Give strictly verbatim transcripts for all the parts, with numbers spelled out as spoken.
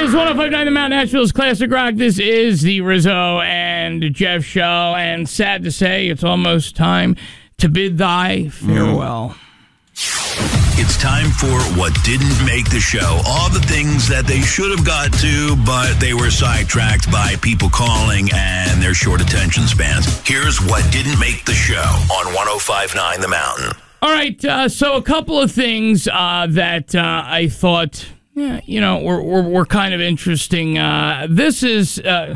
is one oh five point nine The Mountain, Nashville's Classic Rock. This is the Rizzo and Jeff Show, and sad to say, it's almost time to bid thy farewell. It's time for What Didn't Make the Show. All the things that they should have got to, but they were sidetracked by people calling and their short attention spans. Here's What Didn't Make the Show on one oh five point nine The Mountain. All right, uh, so a couple of things uh, that uh, I thought, yeah, you know, were, were, were kind of interesting. Uh, this is... Uh,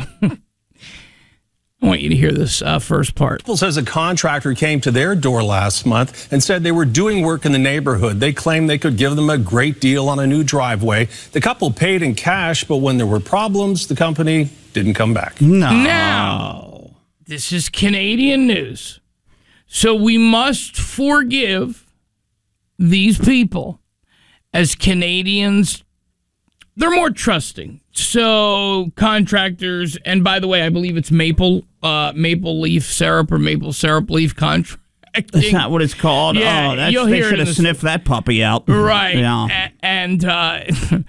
I want you to hear this uh, first part. People says a contractor came to their door last month and said they were doing work in the neighborhood. They claimed they could give them a great deal on a new driveway. The couple paid in cash, but when there were problems, the company didn't come back. No. Now, this is Canadian news. So we must forgive these people as Canadians. They're more trusting. So contractors, and by the way, I believe it's maple uh, maple leaf syrup or maple syrup leaf contracting. That's not what it's called. Yeah, oh, that's, you'll they hear should it have sniffed that puppy out. Right. Yeah. A- and uh,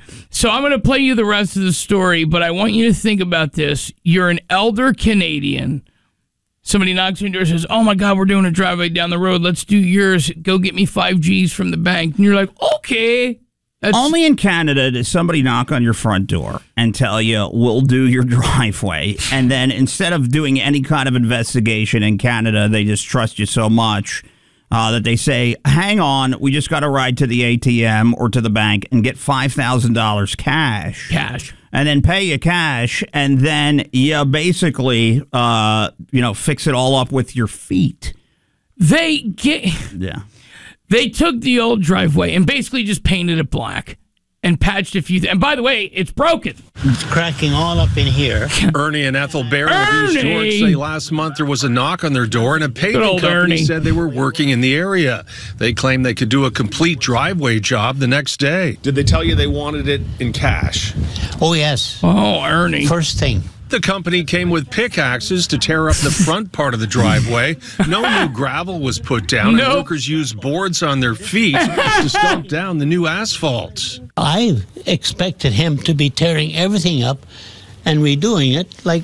so I'm going to play you the rest of the story, but I want you to think about this. You're an elder Canadian. Somebody knocks on your door and says, oh, my God, we're doing a driveway down the road. Let's do yours. Go get me five G's from the bank. And you're like, okay. That's- Only in Canada does somebody knock on your front door and tell you, we'll do your driveway. And then instead of doing any kind of investigation in Canada, they just trust you so much uh, that they say, hang on, we just got to ride to the A T M or to the bank and get five thousand dollars cash. Cash. And then pay you cash. And then you basically, uh, you know, fix it all up with your feet. They get... Yeah. They took the old driveway and basically just painted it black and patched a few things. And by the way, it's broken. It's cracking all up in here. Ernie and Ethel Barry of East Ernie! George say last month there was a knock on their door and a paving old company Ernie. said they were working in the area. They claimed they could do a complete driveway job the next day. Did they tell you they wanted it in cash? Oh, yes. Oh, Ernie. First thing. The company came with pickaxes to tear up the front part of the driveway. No new gravel was put down, Nope. and workers used boards on their feet to stomp down the new asphalt. I expected him to be tearing everything up and redoing it like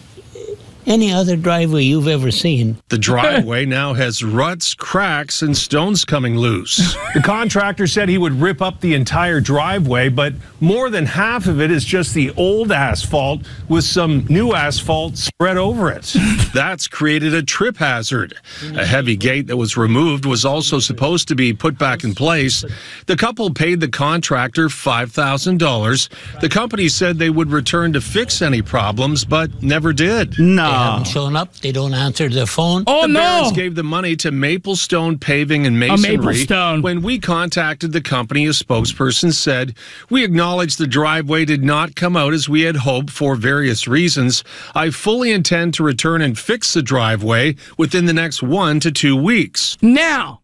any other driveway you've ever seen. The driveway now has ruts, cracks, and stones coming loose. The contractor said he would rip up the entire driveway, but more than half of it is just the old asphalt with some new asphalt spread over it. That's created a trip hazard. A heavy gate that was removed was also supposed to be put back in place. The couple paid the contractor five thousand dollars. The company said they would return to fix any problems, but never did. No. They haven't shown up. They don't answer their phone. Oh, The no. Barons gave the money to Maplestone Paving and Masonry. Maplestone. When we contacted the company, a spokesperson said, we acknowledge the driveway did not come out as we had hoped for various reasons. I fully intend to return and fix the driveway within the next one to two weeks. Now,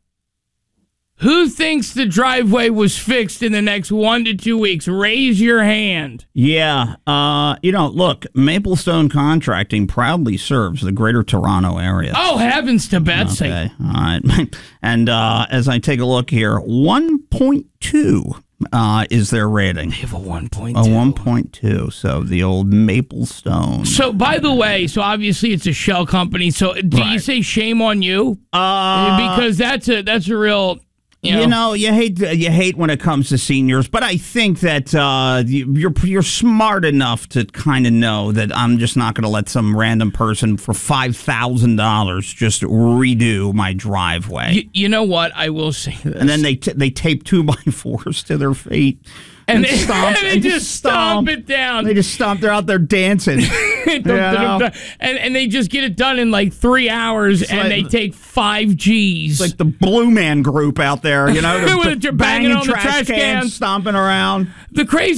who thinks the driveway was fixed in the next one to two weeks? Raise your hand. Yeah. Uh, you know, look, Maplestone Contracting proudly serves the greater Toronto area. Oh, heavens to Betsy. Okay. All right. And uh, as I take a look here, one point two uh, is their rating. They have a one point two. A one point two. So the old Maplestone. So, by the way, so obviously it's a shell company. So, do you Right. say shame on you? Uh, Because that's a that's a real... You know, You know, you hate you hate when it comes to seniors, but I think that uh, you- you're you're smart enough to kind of know that I'm just not going to let some random person for five thousand dollars just redo my driveway. you, you know what? I will say this. And then they t- they tape two by fours to their feet and, and, they, stomp, and they and just stomp it down. They just stomp. They're out there dancing. Dum, dum, dum, dum. and and they just get it done in like three hours, It's and like- they take five G's. It's like the Blue Man Group out there, you know, With they're it, banging banging on the trash, trash cans, cans. stomping around. The crazy